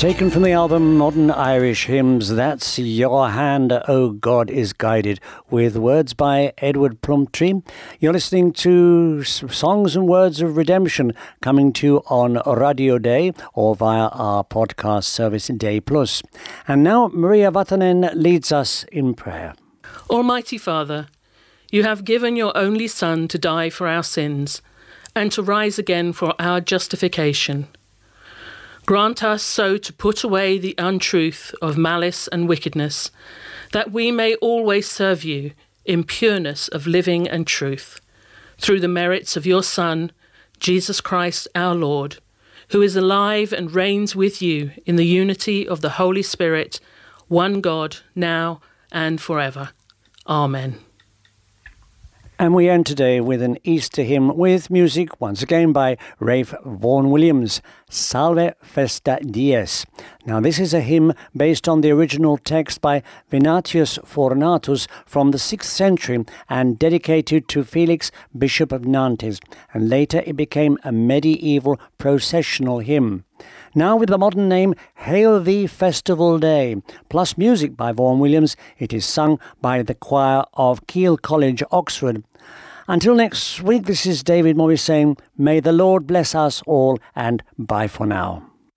Taken from the album Modern Irish Hymns, that's Your Hand, O God, is Guided, with words by Edward Plumtree. You're listening to Songs and Words of Redemption, coming to you on Radio Day or via our podcast service Day Plus. And now Maria Vatanen leads us in prayer. Almighty Father, you have given your only Son to die for our sins and to rise again for our justification. Grant us so to put away the untruth of malice and wickedness, that we may always serve you in pureness of living and truth, through the merits of your Son, Jesus Christ our Lord, who is alive and reigns with you in the unity of the Holy Spirit, one God, now and forever. Amen. And we end today with an Easter hymn with music, once again by Ralph Vaughan Williams, Salve Festa Dies. Now this is a hymn based on the original text by Venatius Fortunatus from the 6th century and dedicated to Felix, Bishop of Nantes, and later it became a medieval processional hymn. Now with the modern name Hail Thee Festival Day, plus music by Vaughan Williams, it is sung by the choir of Keele College, Oxford. Until next week, this is David Morris saying, may the Lord bless us all, and bye for now.